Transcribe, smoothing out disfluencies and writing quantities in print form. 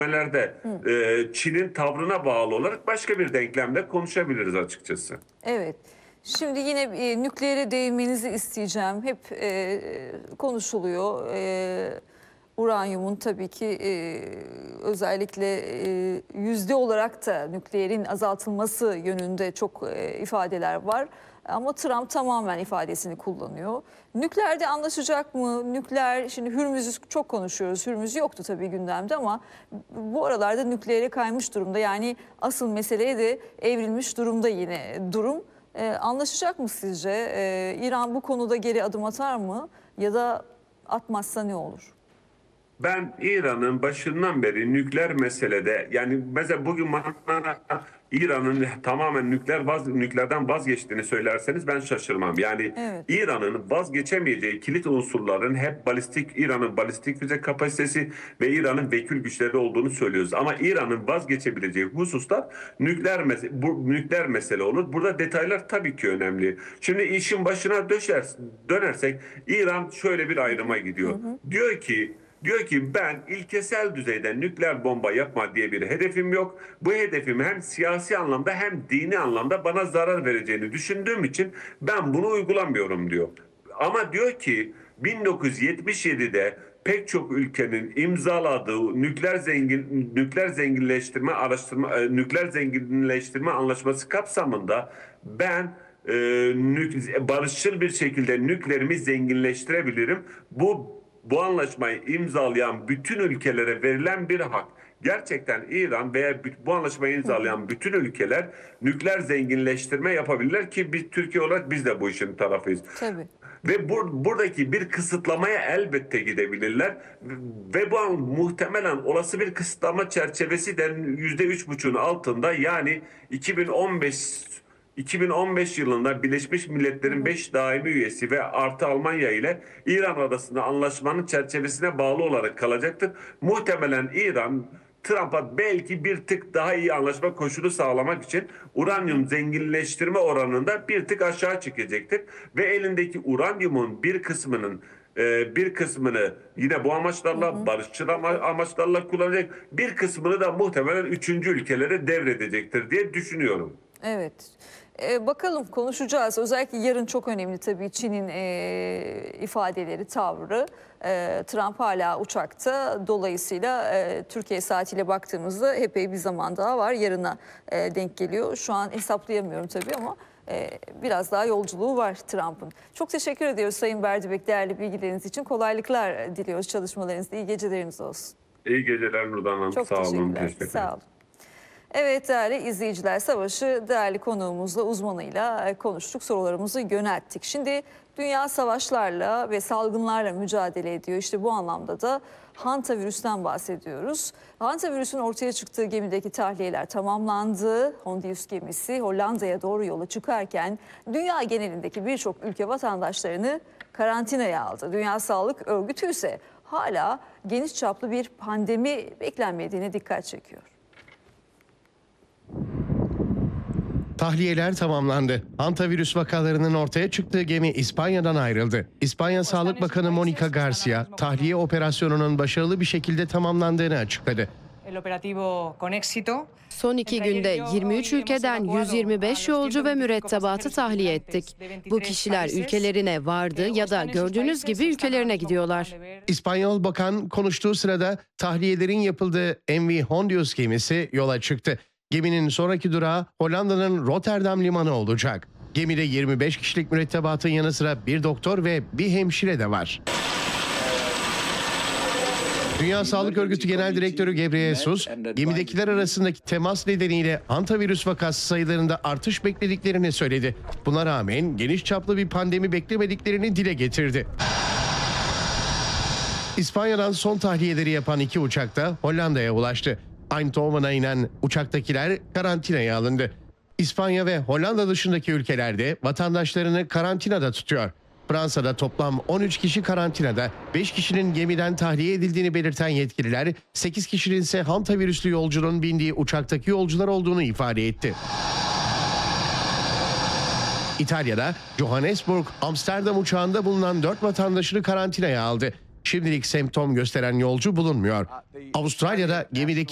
Çin'in tavrına bağlı olarak başka bir denklemde konuşabiliriz açıkçası. Evet. Şimdi yine nükleere değinmenizi isteyeceğim. Hep konuşuluyor. Uranyumun tabii ki özellikle yüzde olarak da nükleerin azaltılması yönünde çok ifadeler var. Ama Trump tamamen ifadesini kullanıyor. Nükleerde anlaşacak mı? Nükleer, şimdi Hürmüz'ü çok konuşuyoruz. Hürmüz yoktu tabii gündemde ama bu aralarda nükleere kaymış durumda. Yani asıl meseleye de evrilmiş durumda yine durum. Anlaşacak mı sizce? İran bu konuda geri adım atar mı? Ya da atmazsa ne olur? Ben İran'ın başından beri nükleer meselede, yani mesela bugün bana İran'ın tamamen nükleerden vazgeçtiğini söylerseniz ben şaşırmam. Yani Evet. İran'ın vazgeçemeyeceği kilit unsurların hep İran'ın balistik füze kapasitesi ve İran'ın vekil güçleri olduğunu söylüyoruz. Ama İran'ın vazgeçebileceği hususlar nükleer mesele olur. Burada detaylar tabii ki önemli. Şimdi işin başına dönersek İran şöyle bir ayrıma gidiyor. Diyor ki ben ilkesel düzeyde nükleer bomba yapma diye bir hedefim yok. Bu hedefim hem siyasi anlamda hem dini anlamda bana zarar vereceğini düşündüğüm için ben bunu uygulamıyorum diyor. Ama diyor ki 1977'de pek çok ülkenin imzaladığı nükleer zenginleştirme anlaşması kapsamında ben barışçıl bir şekilde nükleerimi zenginleştirebilirim. Bu anlaşmayı imzalayan bütün ülkelere verilen bir hak. Gerçekten İran veya bu anlaşmayı imzalayan bütün ülkeler nükleer zenginleştirme yapabilirler ki biz Türkiye olarak biz de bu işin tarafıyız. Tabii. Ve buradaki bir kısıtlamaya elbette gidebilirler ve bu muhtemelen olası bir kısıtlama çerçevesi de %3,5'un altında, yani 2015 yılında Birleşmiş Milletler'in 5 daimi üyesi ve artı Almanya ile İran arasında anlaşmanın çerçevesine bağlı olarak kalacaktır. Muhtemelen İran Trump'a belki bir tık daha iyi anlaşma koşulu sağlamak için uranyum zenginleştirme oranında bir tık aşağı çekecektir. Ve elindeki uranyumun bir kısmını yine bu amaçlarla, barışçıl amaçlarla kullanacak. Bir kısmını da muhtemelen üçüncü ülkelere devredecektir diye düşünüyorum. Evet. Bakalım, konuşacağız. Özellikle yarın çok önemli tabii Çin'in ifadeleri, tavrı. Trump hala uçakta. Dolayısıyla Türkiye saatiyle baktığımızda epey bir zaman daha var. Yarına denk geliyor. Şu an hesaplayamıyorum tabii ama biraz daha yolculuğu var Trump'ın. Çok teşekkür ediyoruz Sayın Berdibek, değerli bilgileriniz için. Kolaylıklar diliyoruz çalışmalarınızda. İyi geceleriniz olsun. İyi geceler Nurdan Hanım. Çok Sağ olun. teşekkürler. Sağ olun. Evet değerli izleyiciler, Savaş'ı değerli konuğumuzla, uzmanıyla konuştuk, sorularımızı yönelttik. Şimdi dünya savaşlarla ve salgınlarla mücadele ediyor. İşte bu anlamda da hantavirüsten bahsediyoruz. Hantavirüsün ortaya çıktığı gemideki tahliyeler tamamlandı. Hondius gemisi Hollanda'ya doğru yola çıkarken dünya genelindeki birçok ülke vatandaşlarını karantinaya aldı. Dünya Sağlık Örgütü ise hala geniş çaplı bir pandemi beklenmediğine dikkat çekiyor. Tahliyeler tamamlandı. Hantavirüs vakalarının ortaya çıktığı gemi İspanya'dan ayrıldı. İspanya Sağlık Bakanı Monica Garcia, tahliye operasyonunun başarılı bir şekilde tamamlandığını açıkladı. Son 2 günde 23 ülkeden 125 yolcu ve mürettebatı tahliye ettik. Bu kişiler ülkelerine vardı ya da gördüğünüz gibi ülkelerine gidiyorlar. İspanyol bakan konuştuğu sırada tahliyelerin yapıldığı MV Hondius gemisi yola çıktı. Geminin sonraki durağı Hollanda'nın Rotterdam limanı olacak. Gemide 25 kişilik mürettebatın yanı sıra bir doktor ve bir hemşire de var. Dünya Sağlık Örgütü Genel Direktörü Gebreyesus, gemidekiler arasındaki temas nedeniyle hantavirüs vakası sayılarında artış beklediklerini söyledi. Buna rağmen geniş çaplı bir pandemi beklemediklerini dile getirdi. İspanya'dan son tahliyeleri yapan 2 uçak da Hollanda'ya ulaştı. Eindhoven'a inen uçaktakiler karantinaya alındı. İspanya ve Hollanda dışındaki ülkelerde vatandaşlarını karantinada tutuyor. Fransa'da toplam 13 kişi karantinada, 5 kişinin gemiden tahliye edildiğini belirten yetkililer, 8 kişinin ise hantavirüslü yolcunun bindiği uçaktaki yolcular olduğunu ifade etti. İtalya'da Johannesburg-Amsterdam uçağında bulunan 4 vatandaşını karantinaya aldı. Şimdilik semptom gösteren yolcu bulunmuyor. Avustralya'da gemideki